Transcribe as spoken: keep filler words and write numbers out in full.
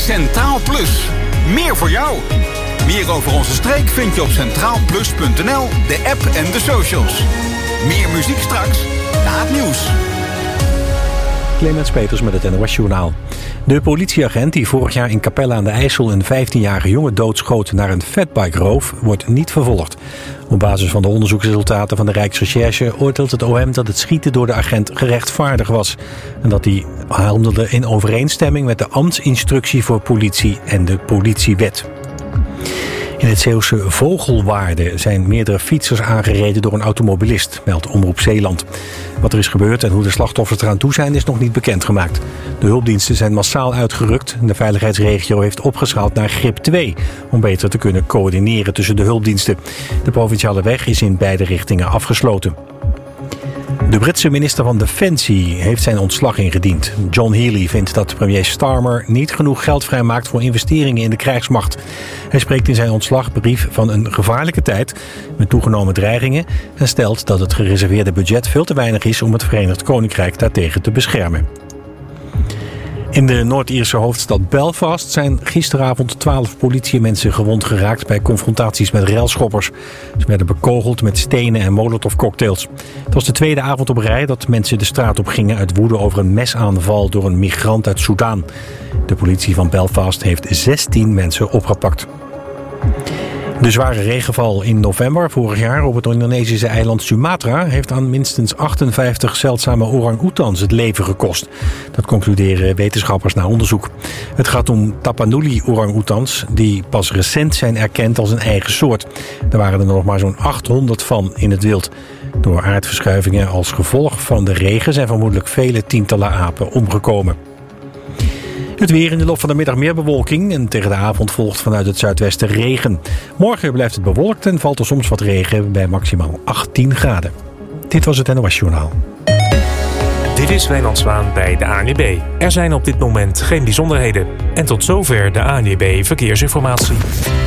Centraal Plus. Meer voor jou. Meer over onze streek vind je op centraal plus punt n l, de app en de socials. Meer muziek straks na het nieuws. Clemens Peters met het N O S-journaal. De politieagent die vorig jaar in Capelle aan de IJssel een vijftienjarige jongen doodschoot naar een fatbike-roof, wordt niet vervolgd. Op basis van de onderzoeksresultaten van de Rijksrecherche oordeelt het O M dat het schieten door de agent gerechtvaardigd was. En dat hij handelde in overeenstemming met de ambtsinstructie voor politie en de politiewet. In het Zeeuwse Vogelwaarde zijn meerdere fietsers aangereden door een automobilist, meldt Omroep Zeeland. Wat er is gebeurd en hoe de slachtoffers eraan toe zijn is nog niet bekendgemaakt. De hulpdiensten zijn massaal uitgerukt en de veiligheidsregio heeft opgeschaald naar grip twee... om beter te kunnen coördineren tussen de hulpdiensten. De provinciale weg is in beide richtingen afgesloten. De Britse minister van Defensie heeft zijn ontslag ingediend. John Healey vindt dat premier Starmer niet genoeg geld vrijmaakt voor investeringen in de krijgsmacht. Hij spreekt in zijn ontslagbrief van een gevaarlijke tijd met toegenomen dreigingen en stelt dat het gereserveerde budget veel te weinig is om het Verenigd Koninkrijk daartegen te beschermen. In de Noord-Ierse hoofdstad Belfast zijn gisteravond twaalf politiemensen gewond geraakt bij confrontaties met railschoppers. Ze werden bekogeld met stenen en molotovcocktails. Het was de tweede avond op rij dat mensen de straat op gingen uit woede over een mesaanval door een migrant uit Soedan. De politie van Belfast heeft zestien mensen opgepakt. De zware regenval in november vorig jaar op het Indonesische eiland Sumatra heeft aan minstens achtenvijftig zeldzame orang-oetans het leven gekost. Dat concluderen wetenschappers na onderzoek. Het gaat om Tapanuli orang-oetans die pas recent zijn erkend als een eigen soort. Er waren er nog maar zo'n achthonderd van in het wild. Door aardverschuivingen als gevolg van de regen zijn vermoedelijk vele tientallen apen omgekomen. Het weer: in de loop van de middag meer bewolking en tegen de avond volgt vanuit het zuidwesten regen. Morgen blijft het bewolkt en valt er soms wat regen bij maximaal achttien graden. Dit was het N O S-journaal. Dit is Wijnand Zwaan bij de A N W B. Er zijn op dit moment geen bijzonderheden. En tot zover de A N W B Verkeersinformatie.